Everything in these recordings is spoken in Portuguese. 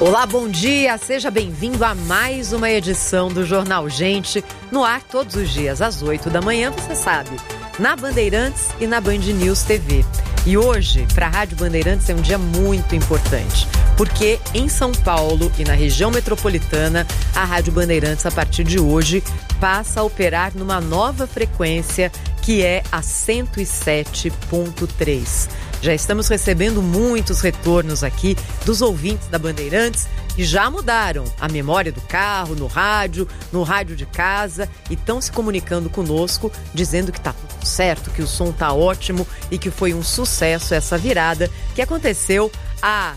Olá, bom dia, seja bem-vindo a mais uma edição do Jornal Gente, no ar todos os dias às 8 da manhã, você sabe, na Bandeirantes e na Band News TV. E hoje, para a Rádio Bandeirantes, é um dia muito importante, porque em São Paulo e na região metropolitana, a Rádio Bandeirantes, a partir de hoje, passa a operar numa nova frequência, que é a 107.3. Já estamos recebendo muitos retornos aqui dos ouvintes da Bandeirantes que já mudaram a memória do carro, no rádio de casa e estão se comunicando conosco, dizendo que está tudo certo, que o som está ótimo e que foi um sucesso essa virada que aconteceu à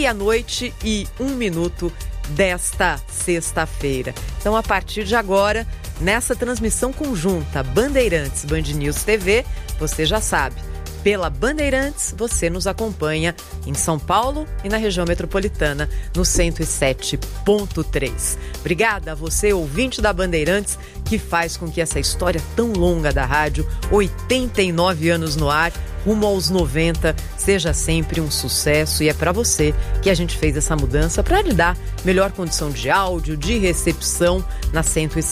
00:01 desta sexta-feira. Então, a partir de agora, nessa transmissão conjunta Bandeirantes Band News TV, você já sabe, pela Bandeirantes, você nos acompanha em São Paulo e na região metropolitana, no 107.3. Obrigada a você, ouvinte da Bandeirantes, que faz com que essa história tão longa da rádio, 89 anos no ar, rumo aos 90, seja sempre um sucesso. E é para você que a gente fez essa mudança para lhe dar melhor condição de áudio, de recepção na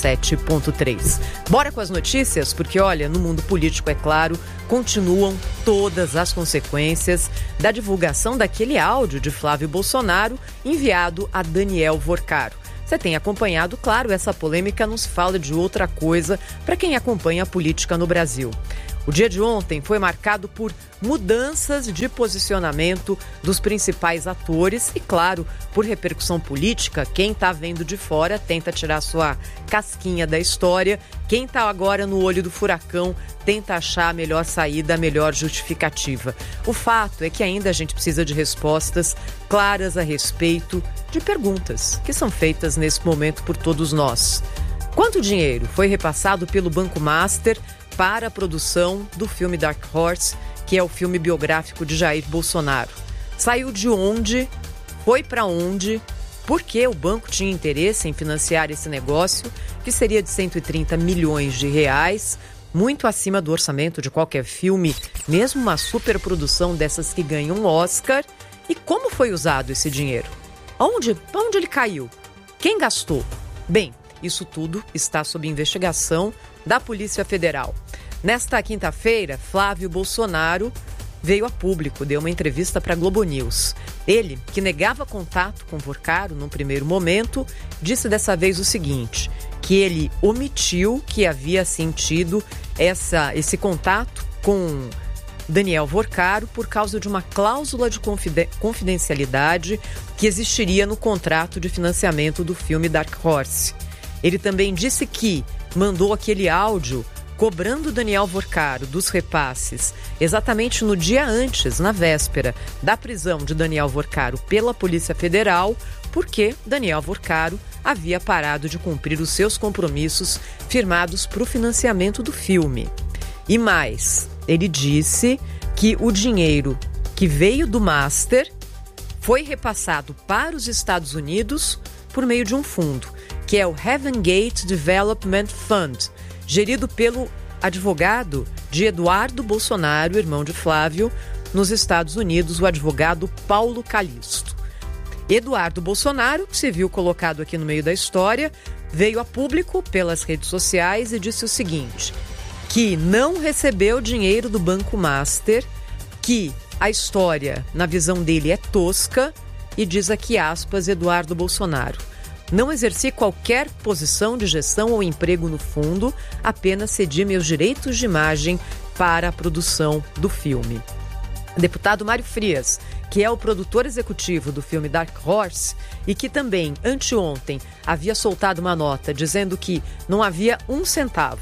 107.3. Bora com as notícias? Porque, olha, no mundo político, é claro, continuam todas as consequências da divulgação daquele áudio de Flávio Bolsonaro enviado a Daniel Vorcaro. Você tem acompanhado, claro, essa polêmica, não se fala de outra coisa para quem acompanha a política no Brasil. O dia de ontem foi marcado por mudanças de posicionamento dos principais atores e, claro, por repercussão política. Quem está vendo de fora tenta tirar sua casquinha da história. Quem está agora no olho do furacão tenta achar a melhor saída, a melhor justificativa. O fato é que ainda a gente precisa de respostas claras a respeito de perguntas que são feitas nesse momento por todos nós. Quanto dinheiro foi repassado pelo Banco Master para a produção do filme Dark Horse, que é o filme biográfico de Jair Bolsonaro? Saiu de onde? Foi para onde? Por que o banco tinha interesse em financiar esse negócio, que seria de 130 milhões de reais, muito acima do orçamento de qualquer filme, mesmo uma superprodução dessas que ganham um Oscar? E como foi usado esse dinheiro? Aonde ele caiu? Quem gastou? Bem, isso tudo está sob investigação da Polícia Federal. Nesta quinta-feira, Flávio Bolsonaro veio a público, deu uma entrevista para a Globo News. Ele, que negava contato com Vorcaro num primeiro momento, disse dessa vez o seguinte, que ele omitiu que havia sentido esse contato com Daniel Vorcaro por causa de uma cláusula de confidencialidade que existiria no contrato de financiamento do filme Dark Horse. Ele também disse que mandou aquele áudio cobrando Daniel Vorcaro dos repasses exatamente no dia antes, na véspera, da prisão de Daniel Vorcaro pela Polícia Federal, porque Daniel Vorcaro havia parado de cumprir os seus compromissos firmados para o financiamento do filme. E mais, ele disse que o dinheiro que veio do Master foi repassado para os Estados Unidos por meio de um fundo, que é o Heaven Gate Development Fund, gerido pelo advogado de Eduardo Bolsonaro, irmão de Flávio, nos Estados Unidos, o advogado Paulo Calixto. Eduardo Bolsonaro, que se viu colocado aqui no meio da história, veio a público pelas redes sociais e disse o seguinte, que não recebeu dinheiro do Banco Master, que a história, na visão dele, é tosca, e diz aqui, aspas, Eduardo Bolsonaro: não exerci qualquer posição de gestão ou emprego no fundo, apenas cedi meus direitos de imagem para a produção do filme. O deputado Mário Frias, que é o produtor executivo do filme Dark Horse e que também, anteontem, havia soltado uma nota dizendo que não havia um centavo,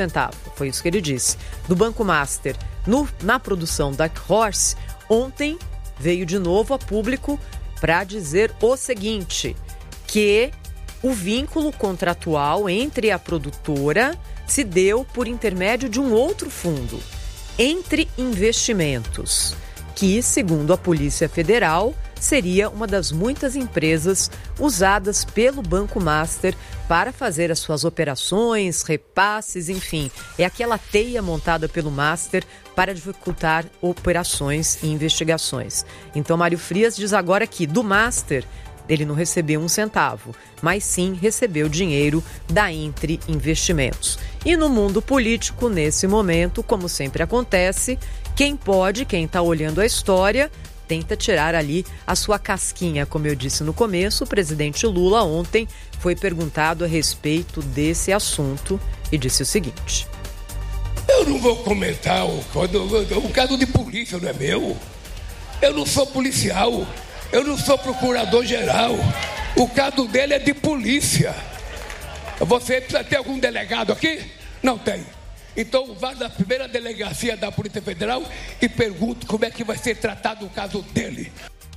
foi isso que ele disse, do Banco Master na produção Dark Horse, ontem veio de novo a público para dizer o seguinte, que o vínculo contratual entre a produtora se deu por intermédio de um outro fundo, Entre Investimentos, que, segundo a Polícia Federal, seria uma das muitas empresas usadas pelo Banco Master para fazer as suas operações, repasses, enfim. É aquela teia montada pelo Master para dificultar operações e investigações. Então, Mário Frias diz agora que do Master ele não recebeu um centavo, mas sim recebeu dinheiro da Intre Investimentos. E no mundo político, nesse momento, como sempre acontece, quem está olhando a história, tenta tirar ali a sua casquinha. Como eu disse no começo, o presidente Lula ontem foi perguntado a respeito desse assunto e disse o seguinte: eu não vou comentar o caso de polícia, não é meu. Eu não sou policial, eu não sou procurador-geral. O caso dele é de polícia. Você precisa ter algum delegado aqui? Não tem. Então vá na primeira delegacia da Polícia Federal e pergunte como é que vai ser tratado o caso dele.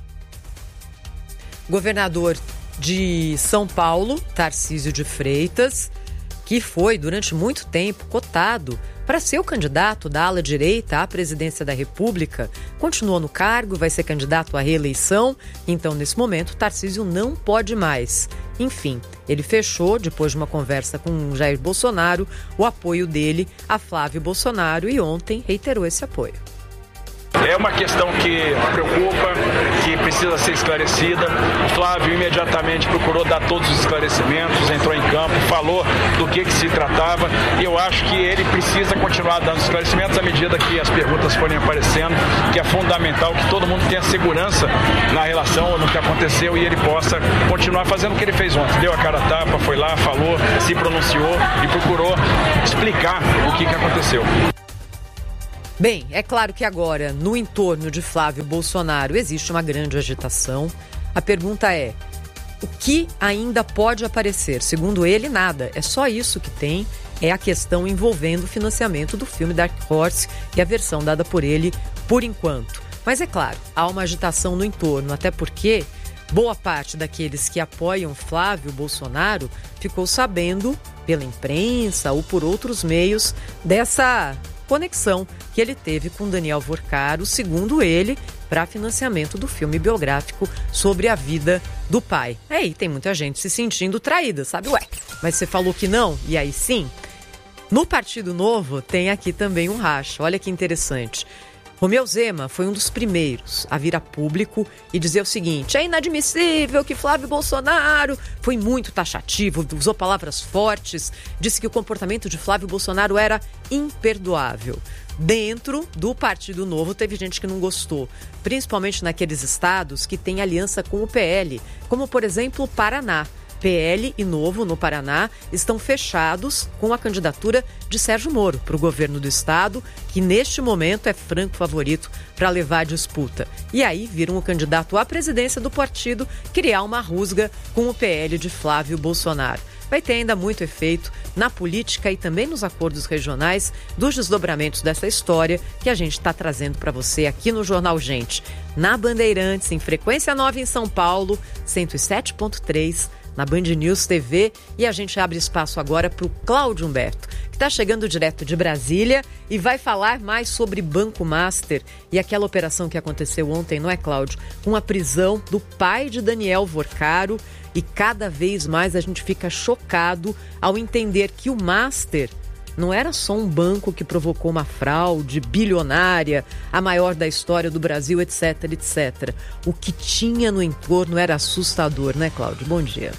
Governador de São Paulo, Tarcísio de Freitas, que foi durante muito tempo cotado para ser o candidato da ala direita à presidência da República, continua no cargo, vai ser candidato à reeleição. Então, nesse momento, Tarcísio não pode mais. Enfim, ele fechou, depois de uma conversa com Jair Bolsonaro, o apoio dele a Flávio Bolsonaro e ontem reiterou esse apoio. É uma questão que preocupa, que precisa ser esclarecida. O Flávio imediatamente procurou dar todos os esclarecimentos, entrou em campo, falou do que se tratava, e eu acho que ele precisa continuar dando esclarecimentos à medida que as perguntas forem aparecendo, que é fundamental que todo mundo tenha segurança na relação, no que aconteceu, e ele possa continuar fazendo o que ele fez ontem. Deu a cara a tapa, foi lá, falou, se pronunciou e procurou explicar o que aconteceu. Bem, é claro que agora, no entorno de Flávio Bolsonaro, existe uma grande agitação. A pergunta é: o que ainda pode aparecer? Segundo ele, nada. É só isso que tem. É a questão envolvendo o financiamento do filme Dark Horse e a versão dada por ele por enquanto. Mas é claro, há uma agitação no entorno, até porque boa parte daqueles que apoiam Flávio Bolsonaro ficou sabendo pela imprensa ou por outros meios dessa conexão que ele teve com Daniel Vorcaro, segundo ele, para financiamento do filme biográfico sobre a vida do pai. Aí tem muita gente se sentindo traída, sabe? Ué, mas você falou que não, e aí sim? No Partido Novo tem aqui também um racha, olha que interessante. Romeu Zema foi um dos primeiros a vir a público e dizer o seguinte: é inadmissível que Flávio Bolsonaro foi muito taxativo, usou palavras fortes, disse que o comportamento de Flávio Bolsonaro era imperdoável. Dentro do Partido Novo teve gente que não gostou, principalmente naqueles estados que têm aliança com o PL, como por exemplo o Paraná. PL e Novo, no Paraná, estão fechados com a candidatura de Sérgio Moro para o governo do estado, que neste momento é franco favorito para levar a disputa. E aí viram o candidato à presidência do partido criar uma rusga com o PL de Flávio Bolsonaro. Vai ter ainda muito efeito na política e também nos acordos regionais dos desdobramentos dessa história que a gente está trazendo para você aqui no Jornal Gente. Na Bandeirantes, em frequência 9 em São Paulo, 107.3 na Band News TV, e a gente abre espaço agora para o Cláudio Humberto, que está chegando direto de Brasília e vai falar mais sobre Banco Master e aquela operação que aconteceu ontem, não é, Cláudio? Com a prisão do pai de Daniel Vorcaro, e cada vez mais a gente fica chocado ao entender que o Master não era só um banco que provocou uma fraude bilionária, a maior da história do Brasil, etc, etc. O que tinha no entorno era assustador, né, Cláudio? Bom dia.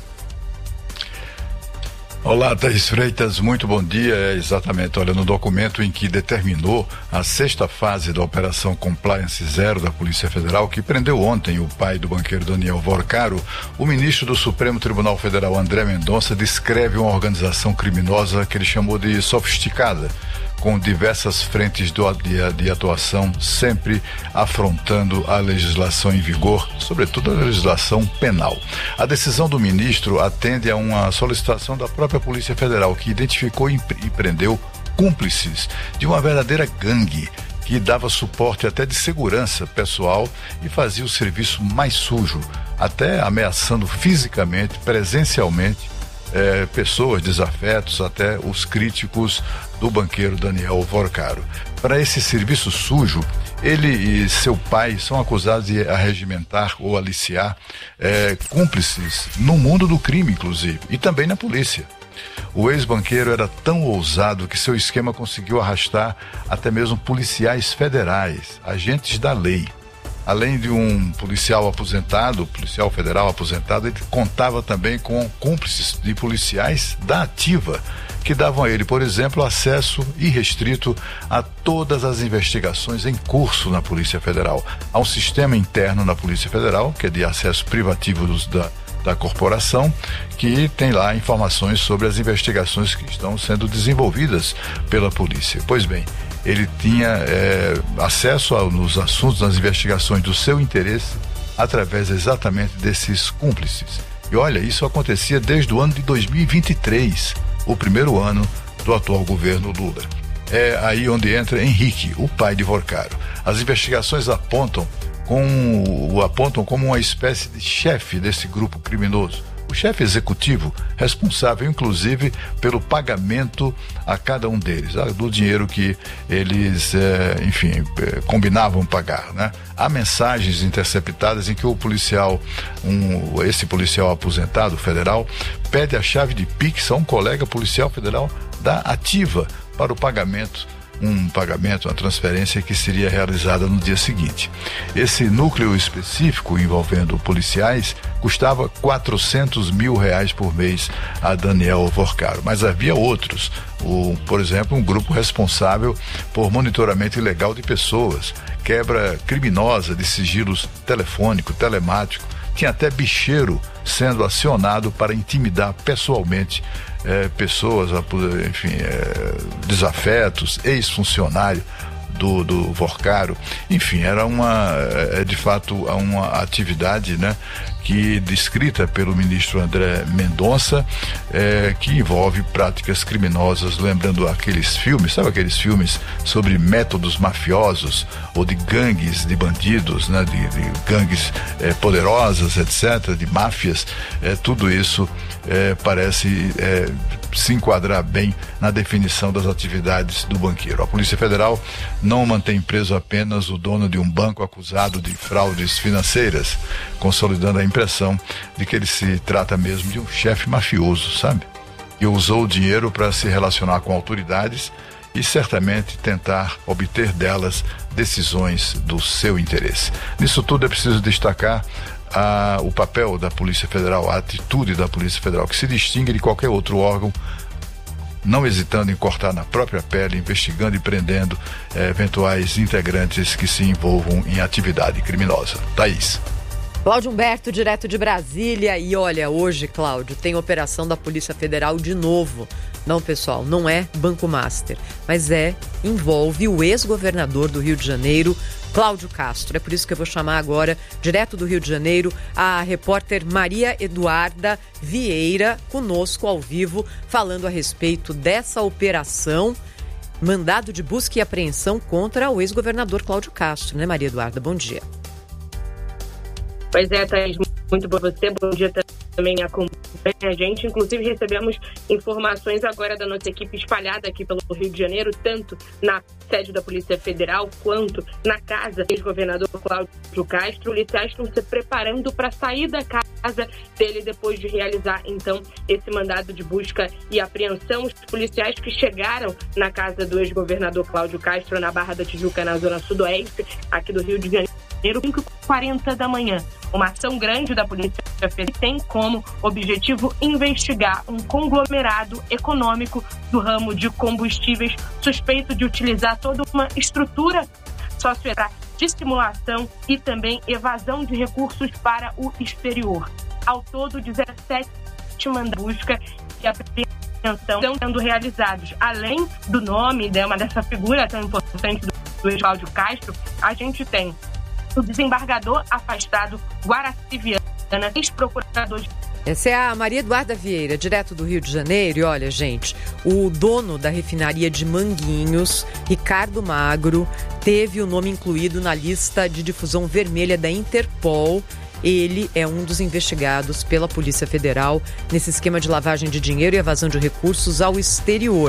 Olá, Thaís Freitas, muito bom dia. Exatamente, olha, no documento em que determinou a 6ª fase da Operação Compliance Zero da Polícia Federal, que prendeu ontem o pai do banqueiro Daniel Vorcaro, o ministro do Supremo Tribunal Federal, André Mendonça, descreve uma organização criminosa que ele chamou de sofisticada, com diversas frentes de atuação, sempre afrontando a legislação em vigor, sobretudo a legislação penal. A decisão do ministro atende a uma solicitação da própria Polícia Federal, que identificou e prendeu cúmplices de uma verdadeira gangue, que dava suporte até de segurança pessoal e fazia o serviço mais sujo, até ameaçando fisicamente, presencialmente, pessoas, desafetos, até os críticos do banqueiro Daniel Vorcaro. Para esse serviço sujo, ele e seu pai são acusados de arregimentar ou aliciar cúmplices no mundo do crime, inclusive, e também na polícia. O ex-banqueiro era tão ousado que seu esquema conseguiu arrastar até mesmo policiais federais, agentes da lei. além de um policial federal aposentado, ele contava também com cúmplices de policiais da ativa, que davam a ele, por exemplo, acesso irrestrito a todas as investigações em curso na Polícia Federal. Há um sistema interno na Polícia Federal, que é de acesso privativo da corporação, que tem lá informações sobre as investigações que estão sendo desenvolvidas pela polícia. Pois bem, ele tinha acesso nos assuntos, nas investigações do seu interesse, através exatamente desses cúmplices. E olha, isso acontecia desde o ano de 2023, o primeiro ano do atual governo Lula. É aí onde entra Henrique, o pai de Vorcaro. As investigações apontam como uma espécie de chefe desse grupo criminoso. O chefe executivo, responsável inclusive pelo pagamento a cada um deles, do dinheiro que eles, combinavam pagar, né? Há mensagens interceptadas em que esse policial aposentado federal pede a chave de Pix a um colega policial federal da ativa para o pagamento, uma transferência que seria realizada no dia seguinte. Esse núcleo específico envolvendo policiais custava R$400 mil por mês a Daniel Vorcaro, mas havia outros, por exemplo, um grupo responsável por monitoramento ilegal de pessoas, quebra criminosa de sigilos telefônico, telemático, tinha até bicheiro sendo acionado para intimidar pessoalmente pessoas, desafetos, ex-funcionário do Vorcaro. Enfim, era de fato uma atividade, né, que descrita pelo ministro André Mendonça, que envolve práticas criminosas, lembrando aqueles filmes, sabe aqueles filmes sobre métodos mafiosos ou de gangues de bandidos, né, de gangues poderosas, etc., de máfias. Tudo isso parece se enquadrar bem na definição das atividades do banqueiro. A Polícia Federal não mantém preso apenas o dono de um banco acusado de fraudes financeiras, consolidando a impressão de que ele se trata mesmo de um chefe mafioso, sabe? E usou o dinheiro para se relacionar com autoridades e certamente tentar obter delas decisões do seu interesse. Nisso tudo é preciso destacar o papel da Polícia Federal, a atitude da Polícia Federal, que se distingue de qualquer outro órgão, não hesitando em cortar na própria pele, investigando e prendendo eventuais integrantes que se envolvam em atividade criminosa. Thaís. Cláudio Humberto, direto de Brasília. E olha, hoje, Cláudio, tem operação da Polícia Federal de novo. Não, pessoal, não é Banco Master, mas envolve o ex-governador do Rio de Janeiro, Cláudio Castro. É por isso que eu vou chamar agora, direto do Rio de Janeiro, a repórter Maria Eduarda Vieira, conosco ao vivo, falando a respeito dessa operação, mandado de busca e apreensão contra o ex-governador Cláudio Castro, né, Maria Eduarda? Bom dia. Pois é, Thaís, muito bom você, bom dia também acompanha a gente. Inclusive recebemos informações agora da nossa equipe espalhada aqui pelo Rio de Janeiro, tanto na sede da Polícia Federal quanto na casa do ex-governador Cláudio Castro. Os policiais estão se preparando para sair da casa dele depois de realizar, então, esse mandado de busca e apreensão. Os policiais que chegaram na casa do ex-governador Cláudio Castro, na Barra da Tijuca, na zona sudoeste, aqui do Rio de Janeiro, 5h40 da manhã. Uma ação grande da Polícia Federal tem como objetivo investigar um conglomerado econômico do ramo de combustíveis suspeito de utilizar toda uma estrutura socioeconômica de simulação e também evasão de recursos para o exterior. Ao todo, 17 mandados de busca e apreensão estão sendo realizados. Além do nome dessa figura tão importante do Cláudio Castro, a gente tem o desembargador afastado Guaraci Viana, ex-procurador. Essa é a Maria Eduarda Vieira, direto do Rio de Janeiro. E olha, gente, o dono da refinaria de Manguinhos, Ricardo Magro, teve o nome incluído na lista de difusão vermelha da Interpol. Ele é um dos investigados pela Polícia Federal nesse esquema de lavagem de dinheiro e evasão de recursos ao exterior.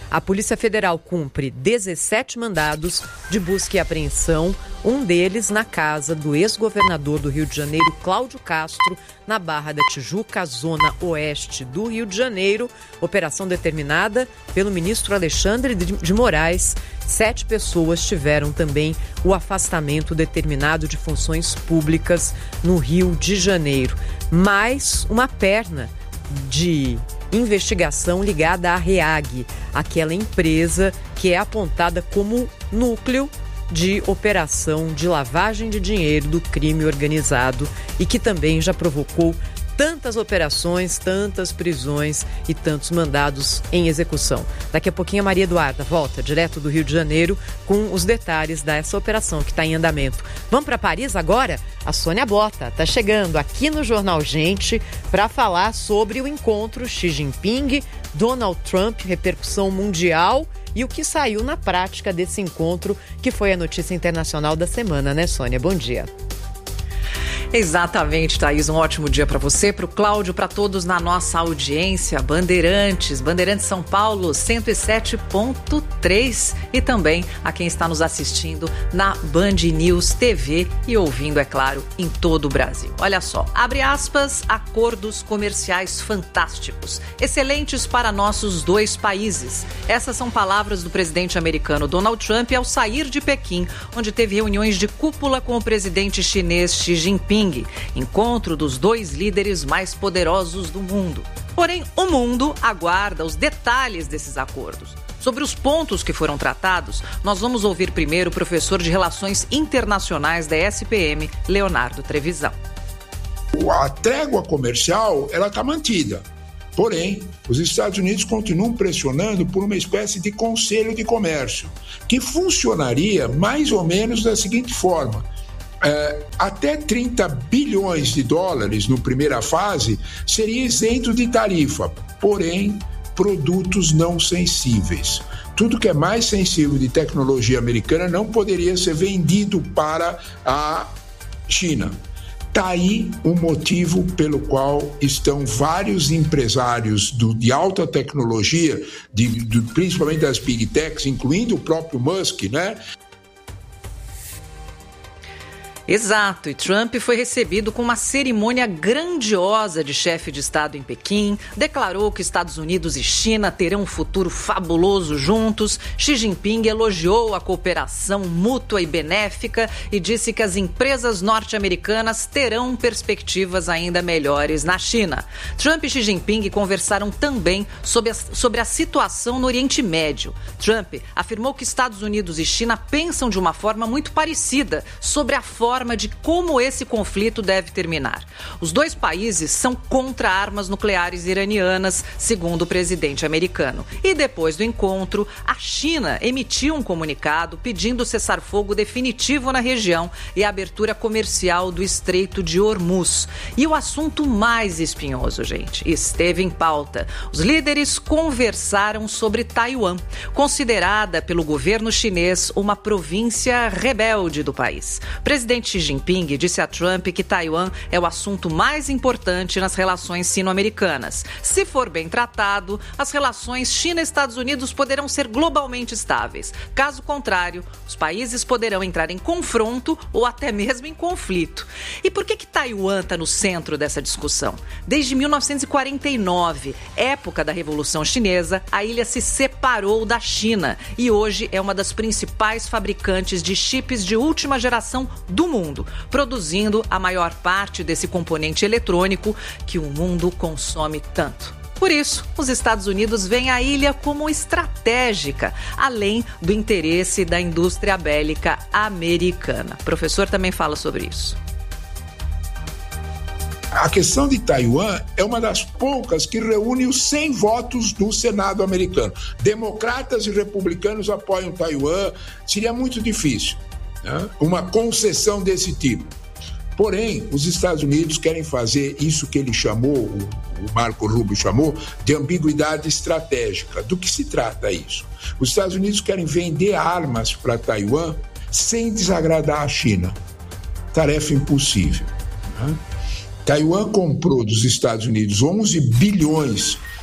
A Polícia Federal cumpre 17 mandados de busca e apreensão, um deles na casa do ex-governador do Rio de Janeiro, Cláudio Castro, na Barra da Tijuca, zona oeste do Rio de Janeiro. Operação determinada pelo ministro Alexandre de Moraes. 7 pessoas tiveram também o afastamento determinado de funções públicas no Rio de Janeiro. Mais uma perna de investigação ligada à REAG, aquela empresa que é apontada como núcleo de operação de lavagem de dinheiro do crime organizado e que também já provocou tantas operações, tantas prisões e tantos mandados em execução. Daqui a pouquinho a Maria Eduarda volta direto do Rio de Janeiro com os detalhes dessa operação que está em andamento. Vamos para Paris agora? A Sônia Bota está chegando aqui no Jornal Gente para falar sobre o encontro Xi Jinping, Donald Trump, repercussão mundial e o que saiu na prática desse encontro, que foi a notícia internacional da semana, né, Sônia? Bom dia. Exatamente, Thaís. Um ótimo dia para você, para o Cláudio, para todos na nossa audiência. Bandeirantes São Paulo 107.3 e também a quem está nos assistindo na Band News TV e ouvindo, é claro, em todo o Brasil. Olha só, abre aspas, acordos comerciais fantásticos, excelentes para nossos dois países. Essas são palavras do presidente americano Donald Trump ao sair de Pequim, onde teve reuniões de cúpula com o presidente chinês Xi Jinping. Encontro dos dois líderes mais poderosos do mundo. Porém, o mundo aguarda os detalhes desses acordos. Sobre os pontos que foram tratados, nós vamos ouvir primeiro o professor de Relações Internacionais da SPM, Leonardo Trevisan. A trégua comercial, ela está mantida. Porém, os Estados Unidos continuam pressionando por uma espécie de conselho de comércio, que funcionaria mais ou menos da seguinte forma. Até 30 bilhões de dólares na primeira fase seria isento de tarifa, porém, produtos não sensíveis. Tudo que é mais sensível de tecnologia americana não poderia ser vendido para a China. Está aí o motivo pelo qual estão vários empresários de alta tecnologia, principalmente das Big Techs, incluindo o próprio Musk, né? Exato, e Trump foi recebido com uma cerimônia grandiosa de chefe de Estado em Pequim, declarou que Estados Unidos e China terão um futuro fabuloso juntos. Xi Jinping elogiou a cooperação mútua e benéfica e disse que as empresas norte-americanas terão perspectivas ainda melhores na China. Trump e Xi Jinping conversaram também sobre a situação no Oriente Médio. Trump afirmou que Estados Unidos e China pensam de uma forma muito parecida sobre a forma de como esse conflito deve terminar. Os dois países são contra armas nucleares iranianas, segundo o presidente americano. E depois do encontro, a China emitiu um comunicado pedindo cessar-fogo definitivo na região e a abertura comercial do Estreito de Hormuz. E o assunto mais espinhoso, gente, esteve em pauta. Os líderes conversaram sobre Taiwan, considerada pelo governo chinês uma província rebelde do país. O presidente Xi Jinping disse a Trump que Taiwan é o assunto mais importante nas relações sino-americanas. Se for bem tratado, as relações China-Estados Unidos poderão ser globalmente estáveis. Caso contrário, os países poderão entrar em confronto ou até mesmo em conflito. E por que Taiwan está no centro dessa discussão? Desde 1949, época da Revolução Chinesa, a ilha se separou da China e hoje é uma das principais fabricantes de chips de última geração do mundo, produzindo a maior parte desse componente eletrônico que o mundo consome tanto. Por isso, os Estados Unidos veem a ilha como estratégica, além do interesse da indústria bélica americana. O professor também fala sobre isso. A questão de Taiwan é uma das poucas que reúne os 100 votos do Senado americano. Democratas e republicanos apoiam Taiwan. Seria muito difícil, né? Uma concessão desse tipo. Porém, os Estados Unidos querem fazer isso que ele chamou, o Marco Rubio chamou, de ambiguidade estratégica. Do que se trata isso? Os Estados Unidos querem vender armas para Taiwan sem desagradar a China. Tarefa impossível, né? Taiwan comprou dos Estados Unidos 11 bilhões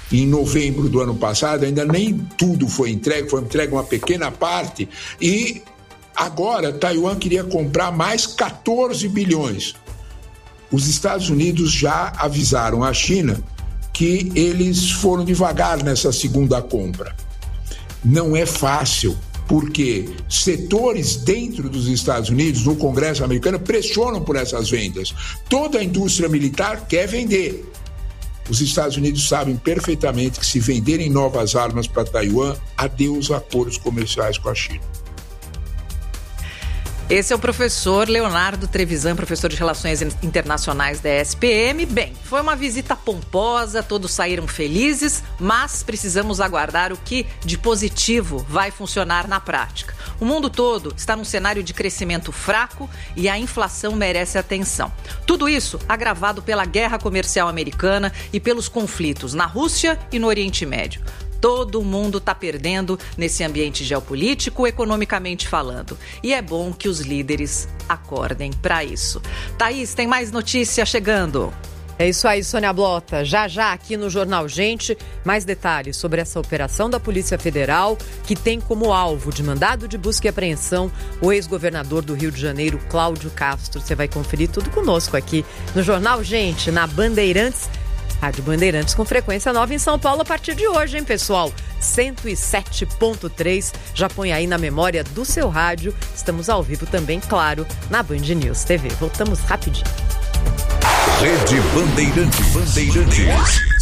em novembro do ano passado, ainda nem tudo foi entregue uma pequena parte, e agora Taiwan queria comprar mais 14 bilhões. Os Estados Unidos já avisaram a China que eles foram devagar nessa segunda compra. Não é fácil, porque setores dentro dos Estados Unidos, no Congresso americano, pressionam por essas vendas. Toda a indústria militar quer vender. Os Estados Unidos sabem perfeitamente que se venderem novas armas para Taiwan, adeus acordos comerciais com a China. Esse é o professor Leonardo Trevisan, professor de Relações Internacionais da SPM. Bem, foi uma visita pomposa, todos saíram felizes, mas precisamos aguardar o que de positivo vai funcionar na prática. O mundo todo está num cenário de crescimento fraco e a inflação merece atenção. Tudo isso agravado pela guerra comercial americana e pelos conflitos na Rússia e no Oriente Médio. Todo mundo está perdendo nesse ambiente geopolítico, economicamente falando. E é bom que os líderes acordem para isso. Thaís, tem mais notícia chegando. É isso aí, Sônia Blota. Já aqui no Jornal Gente, mais detalhes sobre essa operação da Polícia Federal, que tem como alvo de mandado de busca e apreensão o ex-governador do Rio de Janeiro, Cláudio Castro. Você vai conferir tudo conosco aqui no Jornal Gente, na Bandeirantes. Rádio Bandeirantes com frequência nova em São Paulo a partir de hoje, hein, pessoal? 107.3, já põe aí na memória do seu rádio. Estamos ao vivo também, claro, na Band News TV. Voltamos rapidinho. Rede Bandeirantes.